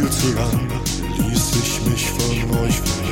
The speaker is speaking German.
viel zu lang ließ ich mich von euch verlieren.